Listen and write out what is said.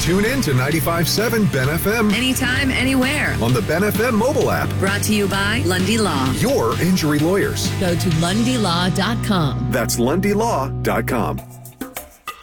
Tune in to 95.7 Ben FM Anytime, anywhere. on the Ben FM mobile app. Brought to you by Lundy Law. Your injury lawyers. Go to LundyLaw.com. That's LundyLaw.com.